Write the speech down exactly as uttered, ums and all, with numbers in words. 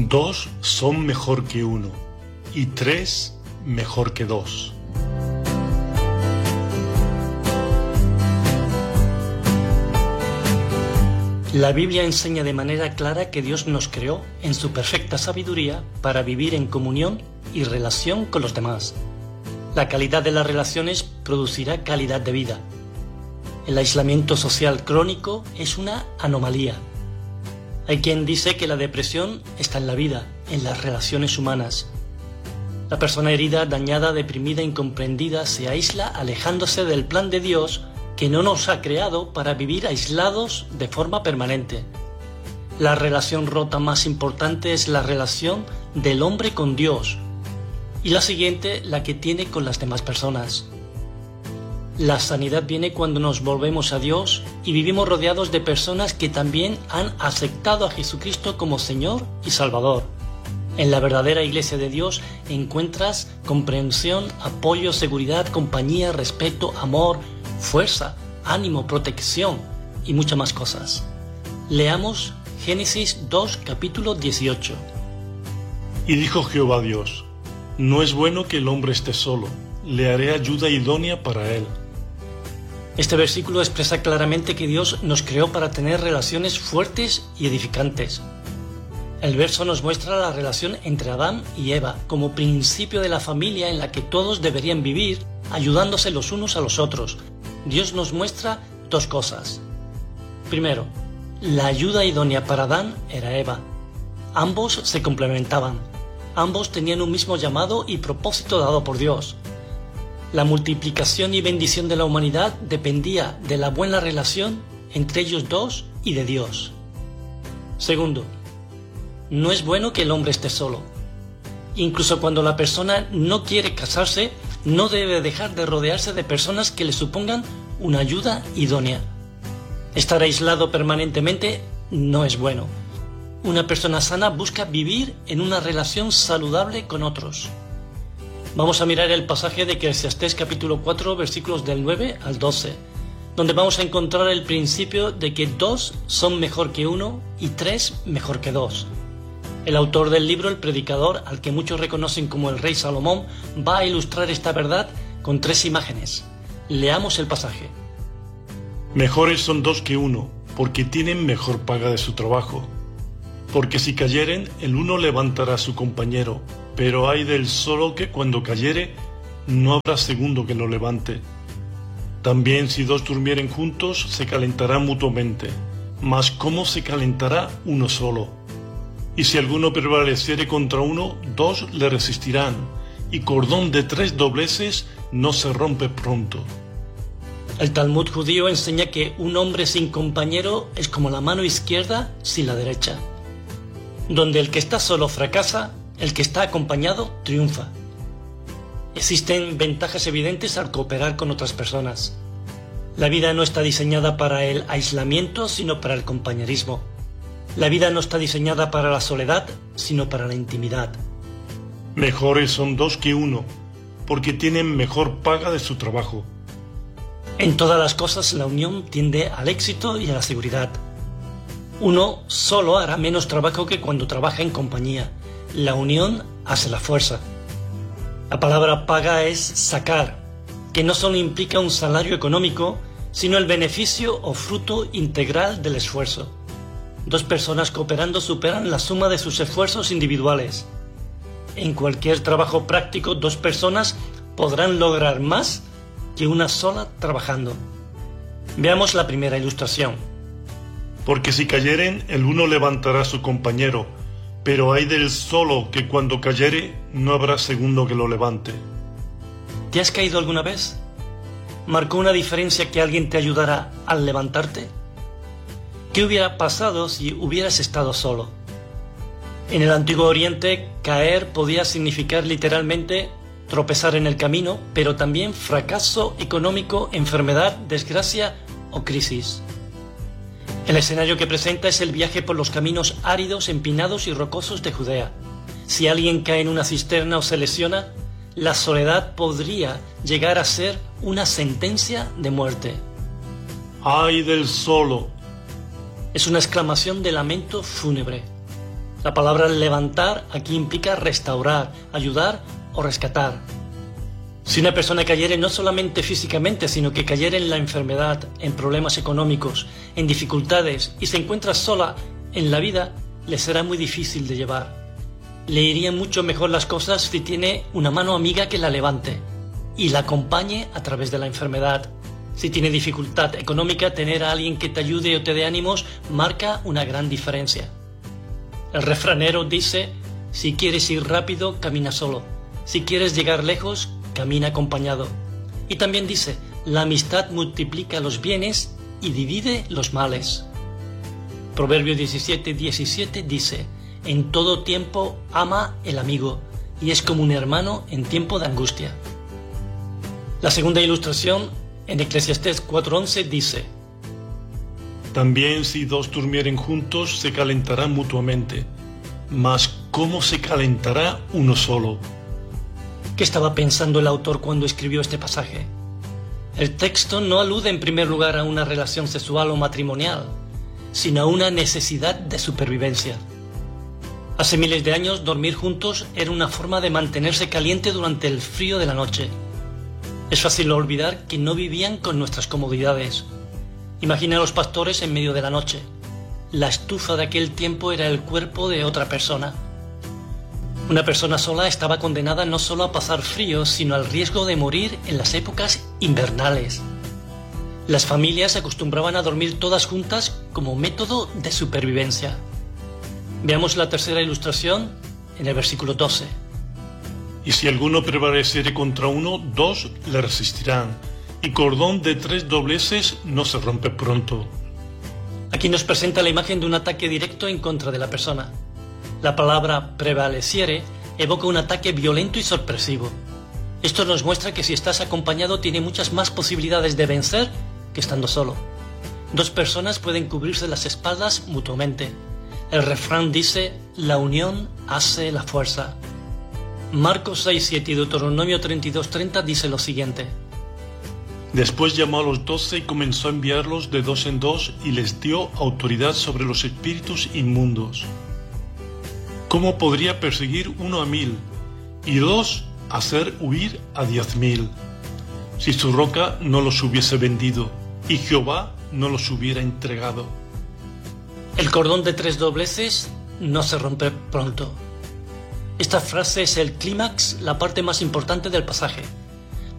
Dos son mejor que uno, y tres mejor que dos. La Biblia enseña de manera clara que Dios nos creó en su perfecta sabiduría para vivir en comunión y relación con los demás. La calidad de las relaciones producirá calidad de vida. El aislamiento social crónico es una anomalía. Hay quien dice que la depresión está en la vida, en las relaciones humanas. La persona herida, dañada, deprimida, incomprendida se aísla alejándose del plan de Dios que no nos ha creado para vivir aislados de forma permanente. La relación rota más importante es la relación del hombre con Dios y la siguiente la que tiene con las demás personas. La sanidad viene cuando nos volvemos a Dios y vivimos rodeados de personas que también han aceptado a Jesucristo como Señor y Salvador. En la verdadera Iglesia de Dios encuentras comprensión, apoyo, seguridad, compañía, respeto, amor, fuerza, ánimo, protección y muchas más cosas. Leamos Génesis dos, capítulo dieciocho. Y dijo Jehová Dios: no es bueno que el hombre esté solo, le haré ayuda idónea para él. Este versículo expresa claramente que Dios nos creó para tener relaciones fuertes y edificantes. El verso nos muestra la relación entre Adán y Eva como principio de la familia en la que todos deberían vivir, ayudándose los unos a los otros. Dios nos muestra dos cosas. Primero, la ayuda idónea para Adán era Eva. Ambos se complementaban. Ambos tenían un mismo llamado y propósito dado por Dios. La multiplicación y bendición de la humanidad dependía de la buena relación entre ellos dos y de Dios. Segundo, no es bueno que el hombre esté solo. Incluso cuando la persona no quiere casarse, no debe dejar de rodearse de personas que le supongan una ayuda idónea. Estar aislado permanentemente no es bueno. Una persona sana busca vivir en una relación saludable con otros. Vamos a mirar el pasaje de Eclesiastés capítulo cuatro, versículos del nueve al doce, donde vamos a encontrar el principio de que dos son mejor que uno y tres mejor que dos. El autor del libro, el predicador, al que muchos reconocen como el rey Salomón, va a ilustrar esta verdad con tres imágenes. Leamos el pasaje. Mejores son dos que uno, porque tienen mejor paga de su trabajo. Porque si cayeren, el uno levantará a su compañero, pero hay del solo que cuando cayere, no habrá segundo que lo levante. También si dos durmieren juntos, se calentarán mutuamente, mas ¿cómo se calentará uno solo? Y si alguno prevaleciere contra uno, dos le resistirán, y cordón de tres dobleces no se rompe pronto. El Talmud judío enseña que un hombre sin compañero es como la mano izquierda sin la derecha. Donde el que está solo fracasa, el que está acompañado triunfa. Existen ventajas evidentes al cooperar con otras personas. La vida no está diseñada para el aislamiento, sino para el compañerismo. La vida no está diseñada para la soledad, sino para la intimidad. Mejores son dos que uno, porque tienen mejor paga de su trabajo. En todas las cosas la unión tiende al éxito y a la seguridad. Uno solo hará menos trabajo que cuando trabaja en compañía. La unión hace la fuerza. La palabra paga es sacar, que no solo implica un salario económico, sino el beneficio o fruto integral del esfuerzo. Dos personas cooperando superan la suma de sus esfuerzos individuales. En cualquier trabajo práctico, dos personas podrán lograr más que una sola trabajando. Veamos la primera ilustración. Porque si cayeren, el uno levantará a su compañero, pero hay del solo que cuando cayere, no habrá segundo que lo levante. ¿Te has caído alguna vez? ¿Marcó una diferencia que alguien te ayudara al levantarte? ¿Qué hubiera pasado si hubieras estado solo? En el Antiguo Oriente, caer podía significar literalmente tropezar en el camino, pero también fracaso económico, enfermedad, desgracia o crisis. El escenario que presenta es el viaje por los caminos áridos, empinados y rocosos de Judea. Si alguien cae en una cisterna o se lesiona, la soledad podría llegar a ser una sentencia de muerte. ¡Ay del solo! Es una exclamación de lamento fúnebre. La palabra levantar aquí implica restaurar, ayudar o rescatar. Si una persona cayere no solamente físicamente, sino que cayere en la enfermedad, en problemas económicos, en dificultades y se encuentra sola en la vida, le será muy difícil de llevar. Le irían mucho mejor las cosas si tiene una mano amiga que la levante y la acompañe a través de la enfermedad. Si tiene dificultad económica, tener a alguien que te ayude o te dé ánimos marca una gran diferencia. El refranero dice, si quieres ir rápido, camina solo. Si quieres llegar lejos, camina acompañado. Y también dice, la amistad multiplica los bienes y divide los males. Proverbio diecisiete diecisiete dice, en todo tiempo ama el amigo, y es como un hermano en tiempo de angustia. La segunda ilustración, en Eclesiastés cuatro once, dice, también si dos durmieren juntos, se calentarán mutuamente, mas ¿cómo se calentará uno solo? ¿Qué estaba pensando el autor cuando escribió este pasaje? El texto no alude en primer lugar a una relación sexual o matrimonial, sino a una necesidad de supervivencia. Hace miles de años, dormir juntos era una forma de mantenerse caliente durante el frío de la noche. Es fácil olvidar que no vivían con nuestras comodidades. Imagina a los pastores en medio de la noche. La estufa de aquel tiempo era el cuerpo de otra persona. Una persona sola estaba condenada no solo a pasar frío, sino al riesgo de morir en las épocas invernales. Las familias se acostumbraban a dormir todas juntas como método de supervivencia. Veamos la tercera ilustración en el versículo doce. Y si alguno prevaleciere contra uno, dos le resistirán, y cordón de tres dobleces no se rompe pronto. Aquí nos presenta la imagen de un ataque directo en contra de la persona. La palabra prevaleciere evoca un ataque violento y sorpresivo. Esto nos muestra que si estás acompañado tiene muchas más posibilidades de vencer que estando solo. Dos personas pueden cubrirse las espaldas mutuamente. El refrán dice, la unión hace la fuerza. Marcos seis siete y Deuteronomio treinta y dos treinta dice lo siguiente. Después llamó a los doce y comenzó a enviarlos de dos en dos y les dio autoridad sobre los espíritus inmundos. ¿Cómo podría perseguir uno a mil y dos hacer huir a diez mil? Si su roca no los hubiese vendido y Jehová no los hubiera entregado. El cordón de tres dobleces no se rompe pronto. Esta frase es el clímax, la parte más importante del pasaje.